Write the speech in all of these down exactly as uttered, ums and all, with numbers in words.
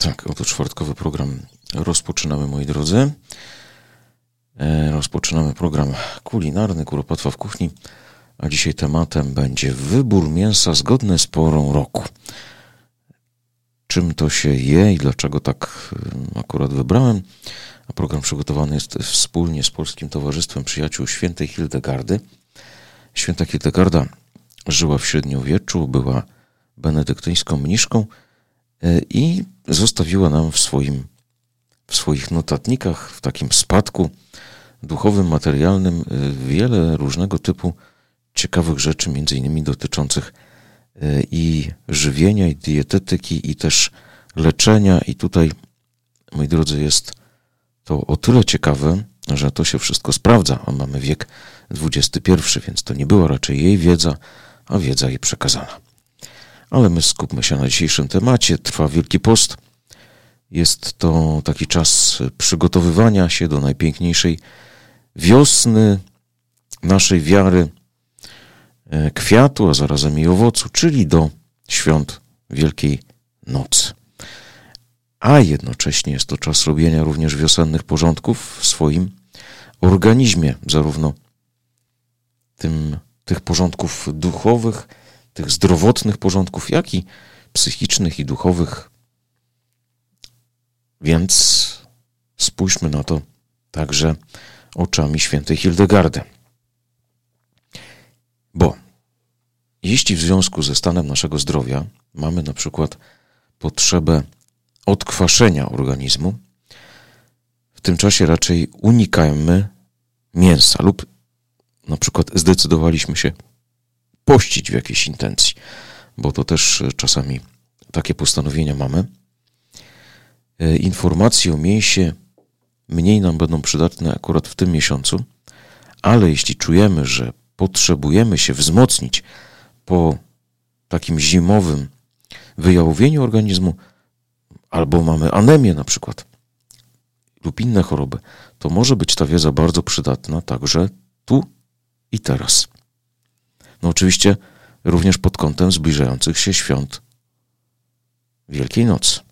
Tak, oto czwartkowy program rozpoczynamy, moi drodzy. E, rozpoczynamy program kulinarny Kuropatwa w kuchni, a dzisiaj tematem będzie wybór mięsa zgodny z porą roku. Czym to się je i dlaczego tak akurat wybrałem? A program przygotowany jest wspólnie z Polskim Towarzystwem Przyjaciół Świętej Hildegardy. Święta Hildegarda żyła w średniowieczu, była benedyktyńską mniszką i zostawiła nam w swoim, w swoich notatnikach, w takim spadku duchowym, materialnym wiele różnego typu ciekawych rzeczy, między innymi dotyczących i żywienia, i dietetyki, i też leczenia. I tutaj, moi drodzy, jest to o tyle ciekawe, że to się wszystko sprawdza, a mamy wiek dwudziesty pierwszy, więc to nie była raczej jej wiedza, a wiedza jej przekazana. Ale my skupmy się na dzisiejszym temacie. Trwa Wielki Post. Jest to taki czas przygotowywania się do najpiękniejszej wiosny naszej wiary, kwiatu, a zarazem i owocu, czyli do świąt Wielkiej Nocy. A jednocześnie jest to czas robienia również wiosennych porządków w swoim organizmie, zarówno tym, tych porządków duchowych, tych zdrowotnych porządków, jak i psychicznych i duchowych. Więc spójrzmy na to także oczami świętej Hildegardy. Bo jeśli w związku ze stanem naszego zdrowia mamy na przykład potrzebę odkwaszenia organizmu, w tym czasie raczej unikajmy mięsa lub na przykład zdecydowaliśmy się pościć w jakiejś intencji, bo to też czasami takie postanowienia mamy. Informacje o mięsie mniej nam będą przydatne akurat w tym miesiącu, ale jeśli czujemy, że potrzebujemy się wzmocnić po takim zimowym wyjałowieniu organizmu, albo mamy anemię na przykład lub inne choroby, to może być ta wiedza bardzo przydatna także tu i teraz. No oczywiście również pod kątem zbliżających się świąt Wielkiej Nocy.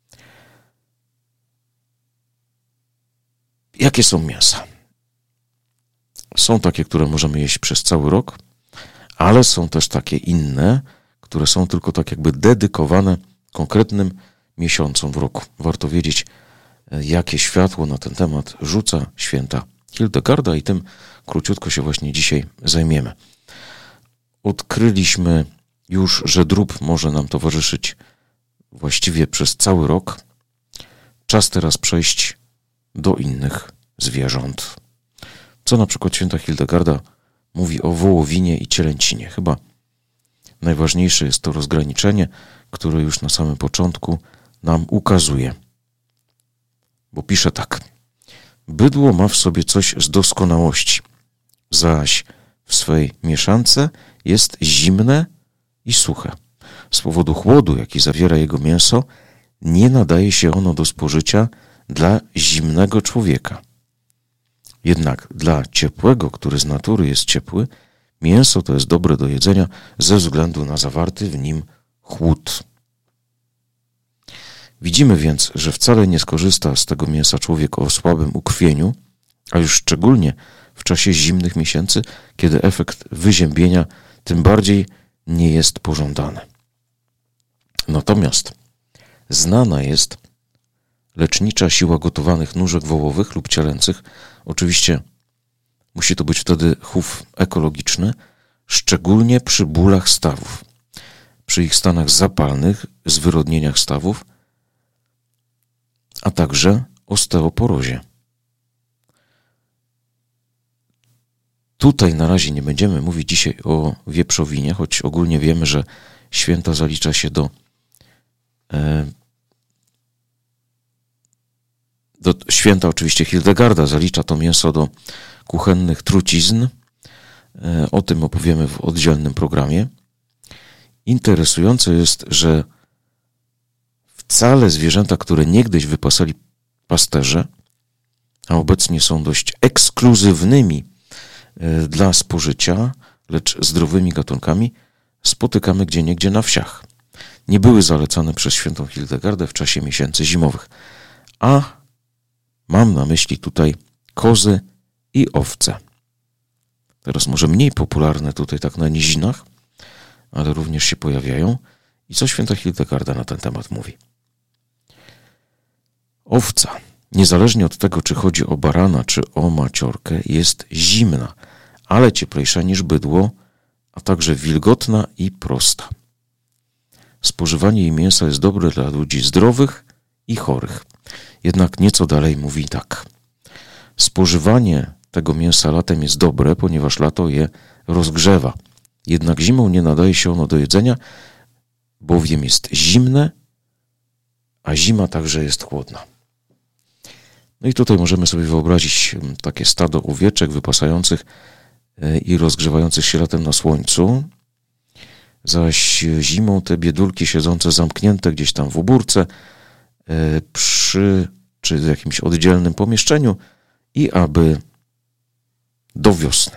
Jakie są mięsa? Są takie, które możemy jeść przez cały rok, ale są też takie inne, które są tylko tak jakby dedykowane konkretnym miesiącom w roku. Warto wiedzieć, jakie światło na ten temat rzuca święta Hildegarda i tym króciutko się właśnie dzisiaj zajmiemy. Odkryliśmy już, że drób może nam towarzyszyć właściwie przez cały rok. Czas teraz przejść do innych zwierząt. Co na przykład święta Hildegarda mówi o wołowinie i cielęcinie. Chyba najważniejsze jest to rozgraniczenie, które już na samym początku nam ukazuje. Bo pisze tak. Bydło ma w sobie coś z doskonałości, zaś w swej mieszance jest zimne i suche. Z powodu chłodu, jaki zawiera jego mięso, nie nadaje się ono do spożycia dla zimnego człowieka. Jednak dla ciepłego, który z natury jest ciepły, mięso to jest dobre do jedzenia ze względu na zawarty w nim chłód. Widzimy więc, że wcale nie skorzysta z tego mięsa człowiek o słabym ukrwieniu, a już szczególnie w czasie zimnych miesięcy, kiedy efekt wyziębienia tym bardziej nie jest pożądany. Natomiast znana jest lecznicza siła gotowanych nóżek wołowych lub cielęcych. Oczywiście musi to być wtedy chów ekologiczny, szczególnie przy bólach stawów, przy ich stanach zapalnych, zwyrodnieniach stawów, a także osteoporozie. Tutaj na razie nie będziemy mówić dzisiaj o wieprzowinie, choć ogólnie wiemy, że święta zalicza się do, e, do święta oczywiście Hildegarda zalicza to mięso do kuchennych trucizn. E, o tym opowiemy w oddzielnym programie. Interesujące jest, że wcale zwierzęta, które niegdyś wypasali pasterze, a obecnie są dość ekskluzywnymi dla spożycia, lecz zdrowymi gatunkami, spotykamy gdzieniegdzie na wsiach. nie były zalecane przez świętą Hildegardę w czasie miesięcy zimowych. A mam na myśli tutaj kozy i owce. Teraz może mniej popularne tutaj tak na nizinach, ale również się pojawiają. I co święta Hildegarda na ten temat mówi? Owca, niezależnie od tego, czy chodzi o barana, czy o maciorkę, jest zimna, ale cieplejsza niż bydło, a także wilgotna i prosta. Spożywanie jej mięsa jest dobre dla ludzi zdrowych i chorych. Jednak nieco dalej mówi tak. Spożywanie tego mięsa latem jest dobre, ponieważ lato je rozgrzewa. Jednak zimą nie nadaje się ono do jedzenia, bowiem jest zimne, a zima także jest chłodna. No i tutaj możemy sobie wyobrazić takie stado owieczek wypasających i rozgrzewających się latem na słońcu, zaś zimą te biedulki siedzące zamknięte gdzieś tam w ubórce przy czy w jakimś oddzielnym pomieszczeniu i aby do wiosny.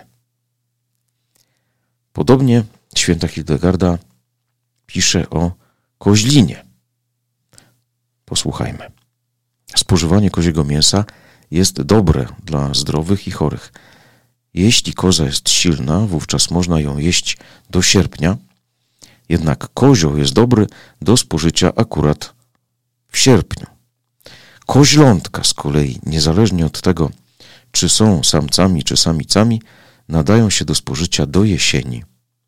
Podobnie święta Hildegarda pisze o koźlinie. Posłuchajmy. Spożywanie koziego mięsa jest dobre dla zdrowych i chorych. Jeśli koza jest silna, wówczas można ją jeść do sierpnia, jednak kozioł jest dobry do spożycia akurat w sierpniu. Koźlątka z kolei, niezależnie od tego, czy są samcami, czy samicami, nadają się do spożycia do jesieni.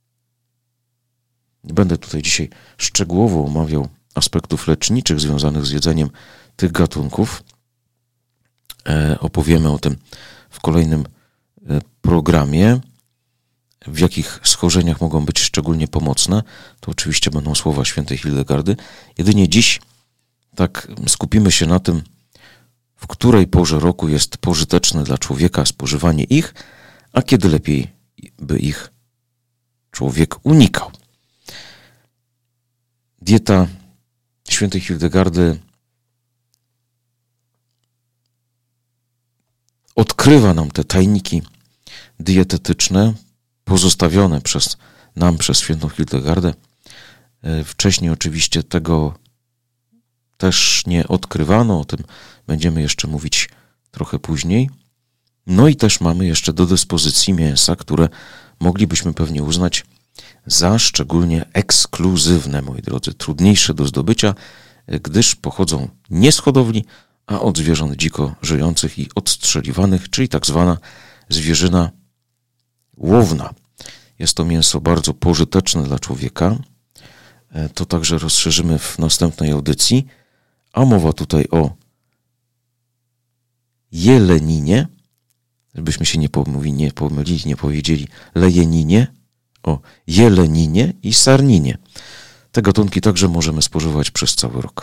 Nie będę tutaj dzisiaj szczegółowo omawiał aspektów leczniczych związanych z jedzeniem tych gatunków. E, opowiemy o tym w kolejnym e, programie. W jakich schorzeniach mogą być szczególnie pomocne, to oczywiście będą słowa świętej Hildegardy. Jedynie dziś tak skupimy się na tym, w której porze roku jest pożyteczne dla człowieka spożywanie ich, a kiedy lepiej by ich człowiek unikał. Dieta świętej Hildegardy odkrywa nam te tajniki dietetyczne pozostawione przez nam przez świętą Hildegardę. Wcześniej oczywiście tego też nie odkrywano, o tym będziemy jeszcze mówić trochę później. No i też mamy jeszcze do dyspozycji mięsa, które moglibyśmy pewnie uznać za szczególnie ekskluzywne, moi drodzy, trudniejsze do zdobycia, gdyż pochodzą nie z hodowli, a od zwierząt dziko żyjących i odstrzeliwanych, czyli tak zwana zwierzyna łowna. Jest to mięso bardzo pożyteczne dla człowieka. To także rozszerzymy w następnej audycji, a mowa tutaj o jeleninie, żebyśmy się nie pomówili, nie pomylili, nie powiedzieli lejeninie, o jeleninie i sarninie. Te gatunki także możemy spożywać przez cały rok.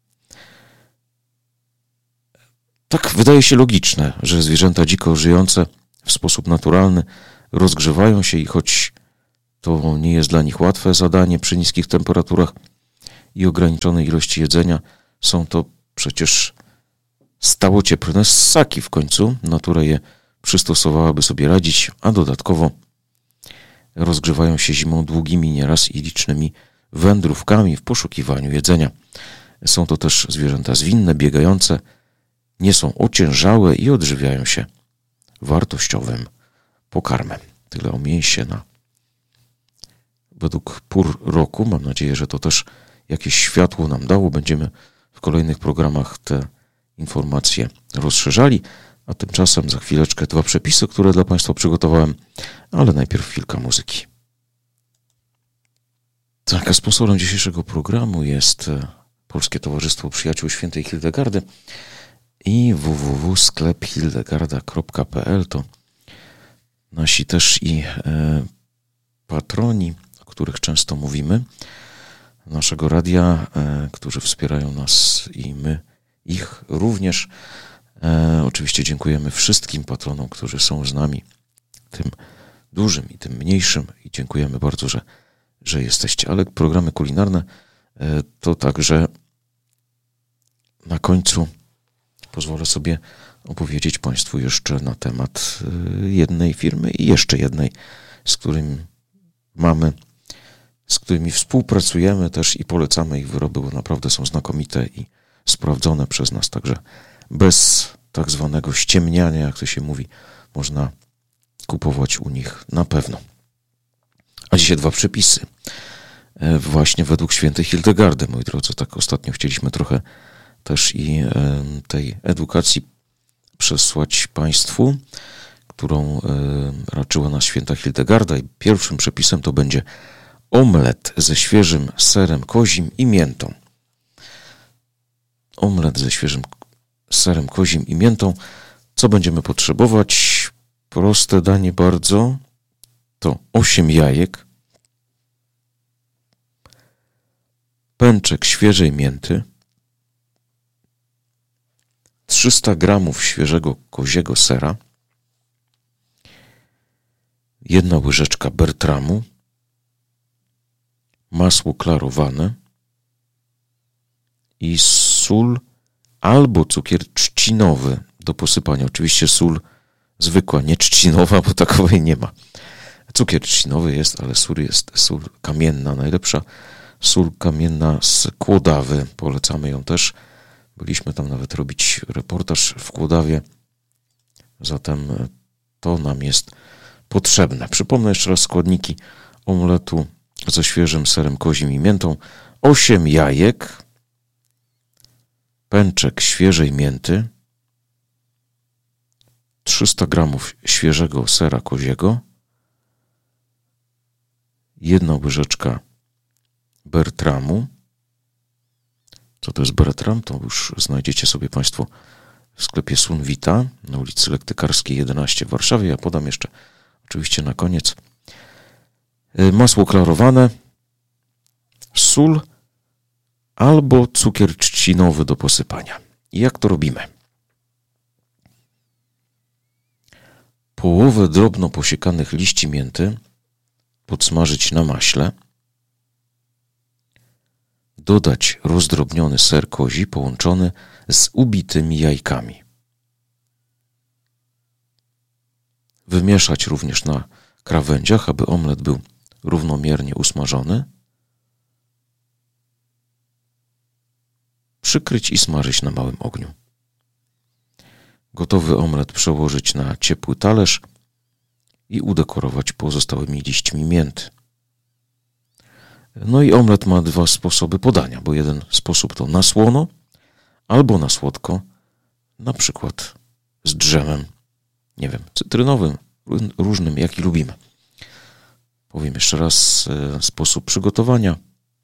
Tak wydaje się logiczne, że zwierzęta dziko żyjące w sposób naturalny rozgrzewają się i choć to nie jest dla nich łatwe zadanie przy niskich temperaturach i ograniczonej ilości jedzenia, są to przecież stałocieplne ssaki w końcu. Natura je przystosowała, by sobie radzić, a dodatkowo rozgrzewają się zimą długimi nieraz i licznymi wędrówkami w poszukiwaniu jedzenia. Są to też zwierzęta zwinne, biegające, nie są ociężałe i odżywiają się wartościowym pokarmem. Tyle o mięsie na według pór roku. Mam nadzieję, że to też jakieś światło nam dało. Będziemy w kolejnych programach te informacje rozszerzali, a tymczasem za chwileczkę dwa przepisy, które dla Państwa przygotowałem, ale najpierw chwilka muzyki. Tak, a sponsorem dzisiejszego programu jest Polskie Towarzystwo Przyjaciół Świętej Hildegardy i w w w kropka sklep hildegarda kropka p l. To nasi też i e, patroni, o których często mówimy, naszego radia, e, którzy wspierają nas i my ich również. E, oczywiście dziękujemy wszystkim patronom, którzy są z nami, tym dużym i tym mniejszym, i dziękujemy bardzo, że, że jesteście. Ale programy kulinarne e, to także na końcu pozwolę sobie opowiedzieć Państwu jeszcze na temat jednej firmy i jeszcze jednej, z którym mamy z którymi współpracujemy też i polecamy ich wyroby, bo naprawdę są znakomite i sprawdzone przez nas, także bez tak zwanego ściemniania, jak to się mówi, można kupować u nich na pewno. A dzisiaj dwa przepisy. Właśnie według świętej Hildegardy, moi drodzy. Tak ostatnio chcieliśmy trochę też i tej edukacji przesłać Państwu, którą raczyła nas święta Hildegarda. I pierwszym przepisem to będzie omlet ze świeżym serem kozim i miętą. Omlet ze świeżym serem kozim i miętą. Co będziemy potrzebować? Proste danie bardzo. To osiem jajek, pęczek świeżej mięty, trzysta gramów świeżego koziego sera, jedna łyżeczka bertramu, masło klarowane i sól albo cukier trzcinowy do posypania. Oczywiście sól zwykła, nie trzcinowa, bo takowej nie ma. Cukier trzcinowy jest, ale sól jest sól kamienna, najlepsza sól kamienna z Kłodawy. Polecamy ją też. Byliśmy tam nawet robić reportaż w Kłodawie. Zatem to nam jest potrzebne. Przypomnę jeszcze raz składniki omletu ze świeżym serem kozim i miętą. osiem jajek, pęczek świeżej mięty, trzysta gramów świeżego sera koziego, jedna łyżeczka bertramu. Co to jest bertram? To już znajdziecie sobie Państwo w sklepie Sunvita na ulicy Lektykarskiej jedenaście w Warszawie. Ja podam jeszcze oczywiście na koniec masło klarowane, sól albo cukier trzcinowy do posypania. I jak to robimy? Połowę drobno posiekanych liści mięty podsmażyć na maśle, dodać rozdrobniony ser kozi połączony z ubitymi jajkami. Wymieszać również na krawędziach, aby omlet był równomiernie usmażony. Przykryć i smażyć na małym ogniu. Gotowy omlet przełożyć na ciepły talerz i udekorować pozostałymi liśćmi mięty. No i omlet ma dwa sposoby podania, bo jeden sposób to na słono albo na słodko, na przykład z drzemem, nie wiem, cytrynowym, różnym, jaki lubimy. Powiem jeszcze raz sposób przygotowania.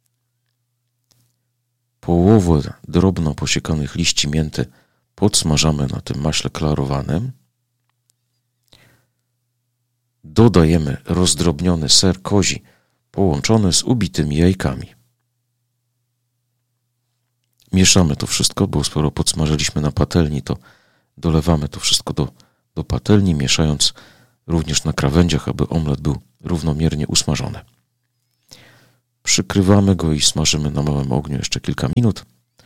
Połowę drobno posiekanych liści mięty podsmażamy na tym maśle klarowanym. Dodajemy rozdrobniony ser kozi połączony z ubitymi jajkami. Mieszamy to wszystko, bo skoro podsmażyliśmy na patelni, to dolewamy to wszystko do, do patelni, mieszając również na krawędziach, aby omlet był równomiernie usmażony. Przykrywamy go i smażymy na małym ogniu jeszcze kilka minut.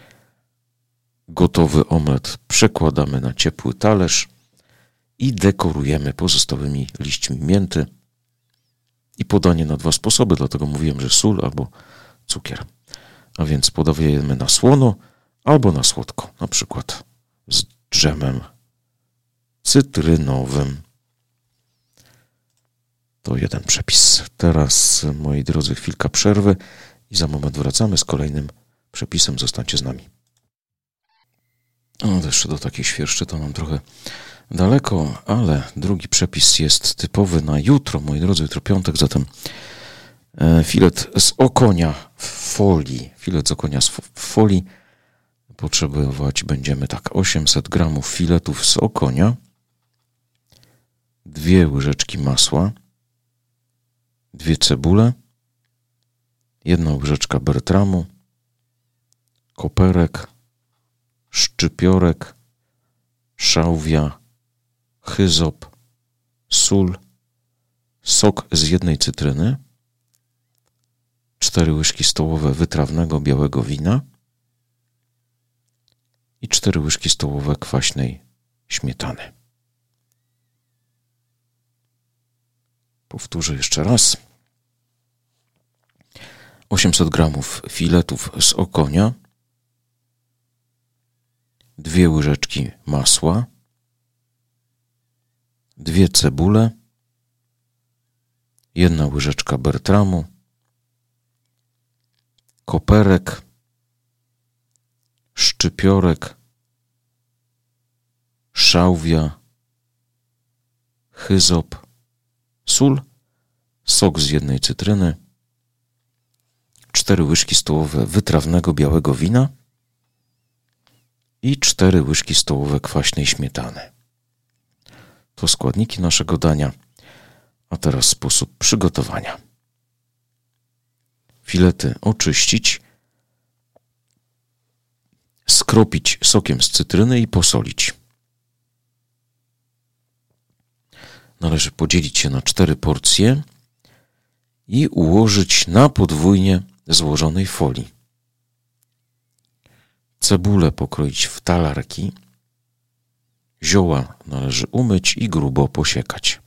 Gotowy omlet przekładamy na ciepły talerz i dekorujemy pozostałymi liśćmi mięty. I podanie na dwa sposoby, dlatego mówiłem, że sól albo cukier. A więc podajemy na słono albo na słodko, na przykład z drzemem cytrynowym. To jeden przepis. Teraz, moi drodzy, chwilka przerwy i za moment wracamy z kolejnym przepisem. Zostańcie z nami. No, jeszcze do takiej świerszczy to mam trochę daleko, ale drugi przepis jest typowy na jutro, moi drodzy, jutro piątek, zatem filet z okonia w folii. Filet z okonia w folii. Potrzebować będziemy tak osiemset gramów filetów z okonia, dwie łyżeczki masła, dwie cebule, jedna łyżeczka bertramu, koperek, szczypiorek, szałwia, hyzop, sól, sok z jednej cytryny, cztery łyżki stołowe wytrawnego białego wina i cztery łyżki stołowe kwaśnej śmietany. Powtórzę jeszcze raz. osiemset gramów filetów z okonia, dwie łyżeczki masła, dwie cebule, jedna łyżeczka bertramu, koperek, szczypiorek, szałwia, hyzop, sól, sok z jednej cytryny, cztery łyżki stołowe wytrawnego białego wina i cztery łyżki stołowe kwaśnej śmietany. To składniki naszego dania. A teraz sposób przygotowania. Filety oczyścić, skropić sokiem z cytryny i posolić. Należy podzielić je na cztery porcje i ułożyć na podwójnie złożonej folii. Cebulę pokroić w talarki, zioła należy umyć i grubo posiekać.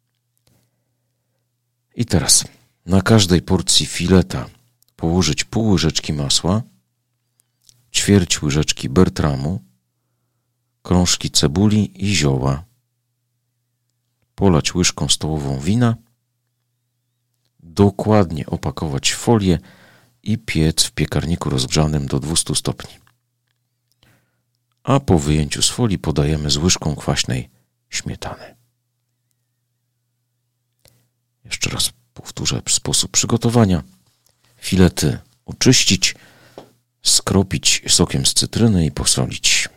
I teraz na każdej porcji fileta położyć pół łyżeczki masła, ćwierć łyżeczki bertramu, krążki cebuli i zioła. Polać łyżką stołową wina, dokładnie opakować w folię i piec w piekarniku rozgrzanym do dwustu stopni. A po wyjęciu z folii podajemy z łyżką kwaśnej śmietany. Jeszcze raz powtórzę sposób przygotowania. Filety oczyścić, skropić sokiem z cytryny i posolić.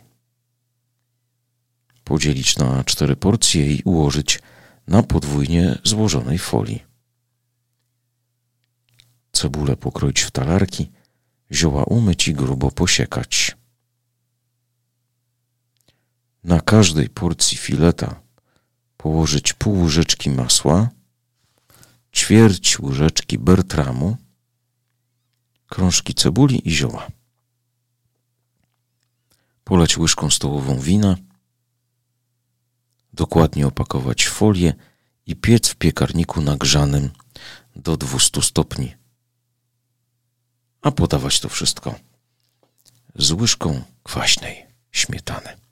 Podzielić na cztery porcje i ułożyć na podwójnie złożonej folii. Cebulę pokroić w talarki, zioła umyć i grubo posiekać. Na każdej porcji fileta położyć pół łyżeczki masła, ćwierć łyżeczki bertramu, krążki cebuli i zioła. Polać łyżką stołową wina, dokładnie opakować w folię i piec w piekarniku nagrzanym do dwustu stopni. A podawać to wszystko z łyżką kwaśnej śmietany.